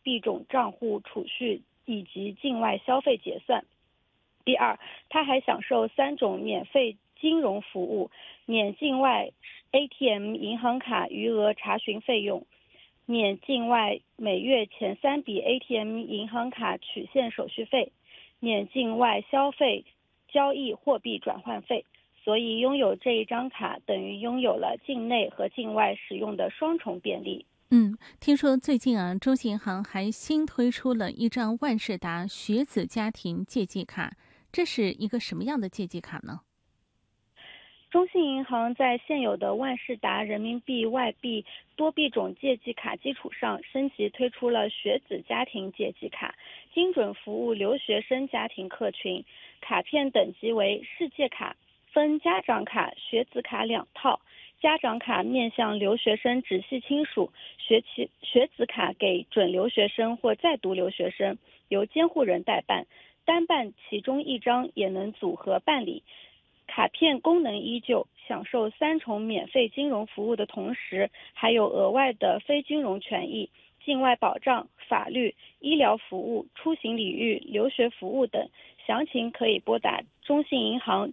币种账户储蓄以及境外消费结算。第二，他还享受3种免费金融服务：免境外 ATM 银行卡余额查询费用，免境外每月前3笔 ATM 银行卡取现手续费，免境外消费交易货币转换费。所以拥有这一张卡等于拥有了境内和境外使用的双重便利。 听说最近中信银行还新推出了一张万事达学子家庭借记卡，这是一个什么样的借记卡呢？ 中信银行在现有的万事达人民币外币多币种借记卡基础上，升级推出了学子家庭借记卡，精准服务留学生家庭客群。卡片等级为世界卡，分家长卡、学子卡2套。家长卡面向留学生直系亲属，学子卡给准留学生或在读留学生，由监护人代办，单办其中一张也能组合办理。卡片功能依旧，享受3重免费金融服务的同时，还有额外的非金融权益、境外保障、法律、医疗服务、出行礼遇、留学服务等。详情可以拨打中信银行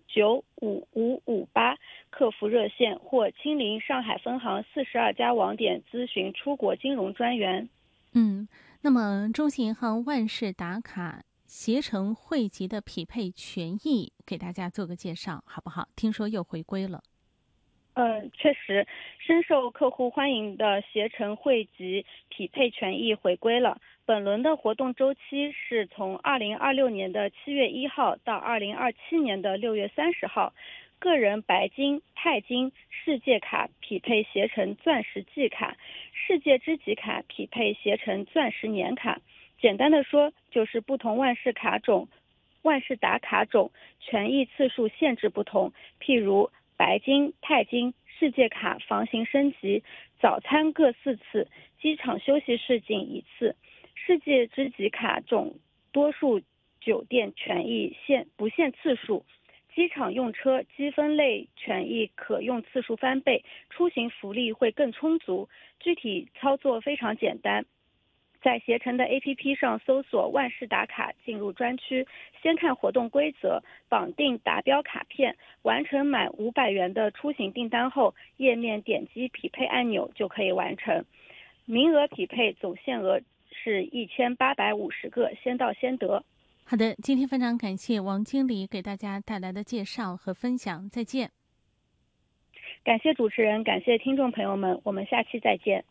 95558客服热线或亲临上海分行42家网点咨询出国金融专员。 那么中信银行万事达卡携程汇集的匹配权益，给大家做个介绍好不好？听说又回归了。 确实，深受客户欢迎的携程汇集匹配权益回归了。本轮的活动周期是从2026年的7月1号到2027年的6月30号。个人白金、钛金世界卡匹配携程钻石季卡，世界知己卡匹配携程钻石年卡。简单的说，就是不同万事达卡种权益次数限制不同，譬如白金、钛金世界卡房型升级，早餐各4次，机场休息室仅1次。世界知己卡种多数酒店权益不限次数，机场用车积分类权益可用次数翻倍，出行福利会更充足。具体操作非常简单，在携程的 APP 上搜索万事达卡，进入专区，先看活动规则，绑定达标卡片，完成满500元的出行订单后，页面点击匹配按钮就可以完成。名额匹配总限额是1850个，先到先得。 好的，今天非常感谢王经理给大家带来的介绍和分享，再见。 感谢主持人，感谢听众朋友们，我们下期再见。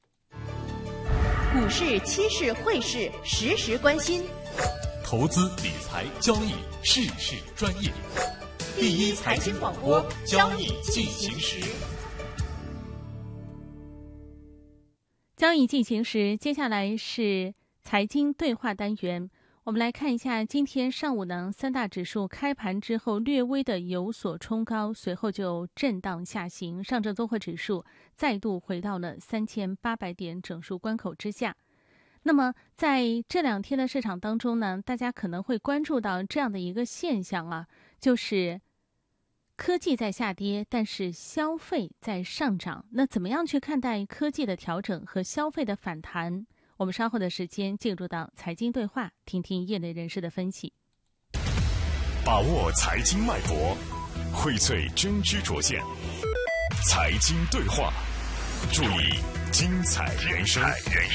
股市、期市、汇市，时时关心。 投资理财交易，事事专业。第一财经广播，交易进行时。 交易进行时，接下来是财经对话单元。我们来看一下今天上午呢，3大指数开盘之后略微的有所冲高，随后就震荡下行。上证综合指数再度回到了3800点整数关口之下。那么在这2天的市场当中呢，大家可能会关注到这样的一个现象就是科技在下跌，但是消费在上涨。那怎么样去看待科技的调整和消费的反弹？我们稍后的时间进入到财经对话，听听业内人士的分析。 把握财经脉搏，荟萃真知灼见。财经对话，注意精彩人生。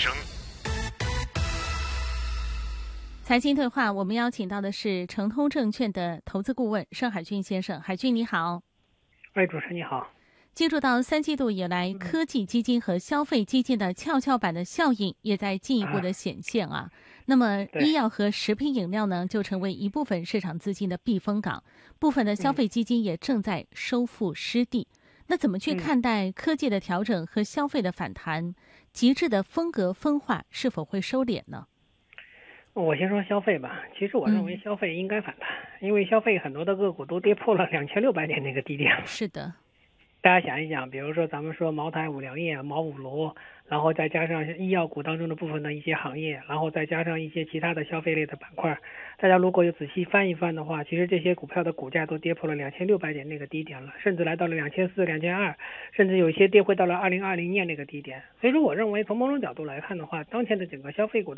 财经对话，我们邀请到的是诚通证券的投资顾问盛海俊先生。海俊你好。 主持人你好。 进入到3季度以来，科技基金和消费基金的跷跷板的效应也在进一步的显现那么医药和食品饮料呢，就成为一部分市场资金的避风港，部分的消费基金也正在收复失地。那怎么去看待科技的调整和消费的反弹？极致的风格分化是否会收敛呢？ 我先说消费吧。其实我认为消费应该反弹，因为消费很多的个股都跌破了2600点那个低点。 是的。 大家想一想，比如说咱们说茅台、五粮液、茅五罗，然后再加上医药股当中的部分的一些行业，然后再加上一些其他的消费类的板块，大家如果有仔细翻一翻的话，其实这些股票的股价都跌破了2600点那个低点了，甚至来到了2400、2200，甚至有一些跌回到了2020年那个低点。所以说我认为从某种角度来看的话，当前的整个消费股的